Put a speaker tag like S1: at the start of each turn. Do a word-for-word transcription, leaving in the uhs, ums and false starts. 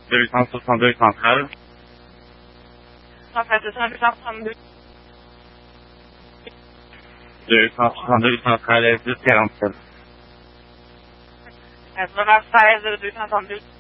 S1: deux cent soixante-deux centrale.
S2: Centrale deux cent soixante-deux.
S1: deux cent soixante-deux centrale S dix quarante-sept.
S2: neuf seize deux cent soixante-deux.